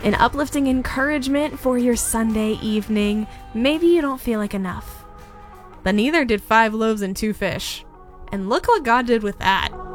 an uplifting encouragement for your Sunday evening. Maybe you don't feel like enough. But neither did 5 loaves and 2 fish. And look what God did with that.